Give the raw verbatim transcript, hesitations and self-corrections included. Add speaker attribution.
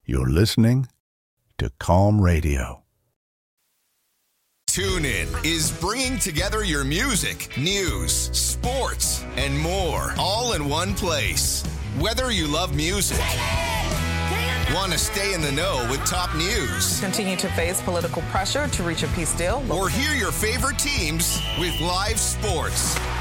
Speaker 1: You're listening to Calm Radio.
Speaker 2: TuneIn is bringing together your music, news, sports, and more, all in one place. Whether you love music, want to stay in the know with top news,
Speaker 3: continue to face political pressure to reach a peace deal,
Speaker 2: or hear your favorite teams with live sports,